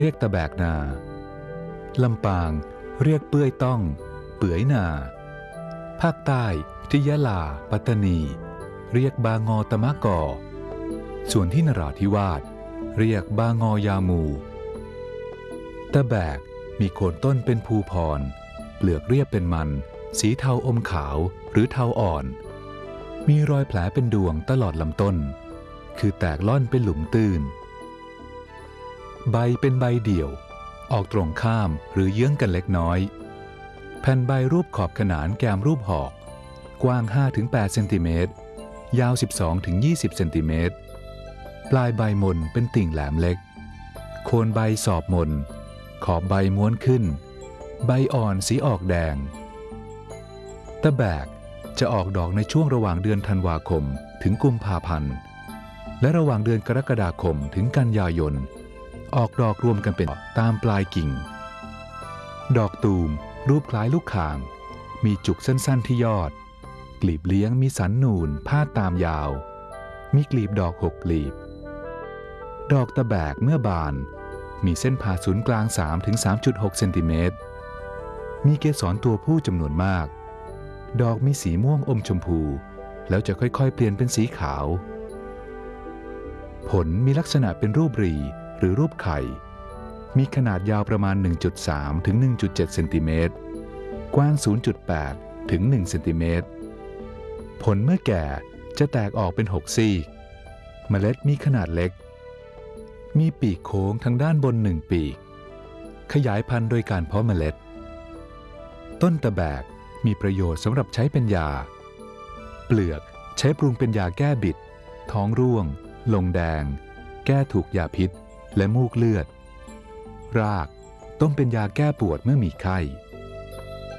เรียกตะแบกนาลำปางเรียกเปื้อยต้องเปื๋อยนาภาคใต้ที่ยะลาปัตตานีเรียกบางอตะมะกอส่วนที่นราธิวาสเรียกบางอยามูตะแบกมีโคนต้นเป็นภูพรเปลือกเรียบเป็นมันสีเทาอมขาวหรือเทาอ่อนมีรอยแผลเป็นดวงตลอดลำต้นคือแตกล่อนเป็นหลุมตื้นใบเป็นใบเดี่ยวออกตรงข้ามหรือเยื้องกันเล็กน้อยแผ่นใบรูปขอบขนานแกมรูปหอกกว้าง 5-8 เซนติเมตรยาว 12-20 เซนติเมตรปลายใบมนเป็นติ่งแหลมเล็กโคนใบสอบมนขอบใบม้วนขึ้นใบอ่อนสีออกแดงตะแบกจะออกดอกในช่วงระหว่างเดือนธันวาคมถึงกุมภาพันธ์และระหว่างเดือนกรกฎาคมถึงกันยายนออกดอกรวมกันเป็นตามปลายกิ่งดอกตูมรูปคล้ายลูกข่างมีจุกสั้นๆที่ยอดกลีบเลี้ยงมีสันนูนพาดตามยาวมีกลีบดอก6 กลีบดอกตะแบกเมื่อบานมีเส้นผ่าศูนย์กลาง 3-3.6 เซนติเมตรมีเกสรตัวผู้จำนวนมากดอกมีสีม่วงอมชมพูแล้วจะค่อยๆเปลี่ยนเป็นสีขาวผลมีลักษณะเป็นรูปหรี่หรือรูปไข่มีขนาดยาวประมาณ 1.3 ถึง 1.7 เซนติเมตรกว้าง 0.8 ถึง 1 เซนติเมตรผลเมื่อแก่จะแตกออกเป็น6 ซีกเมล็ดมีขนาดเล็กมีปีกโค้งทางด้านบน1 ปีกขยายพันธุ์โดยการเพาะเมล็ดต้นตะแบกมีประโยชน์สำหรับใช้เป็นยาเปลือกใช้ปรุงเป็นยาแก้บิดท้องร่วงลงแดงแก้ถูกยาพิษและมูกเลือดรากต้มเป็นยาแก้ปวดเมื่อมีไข้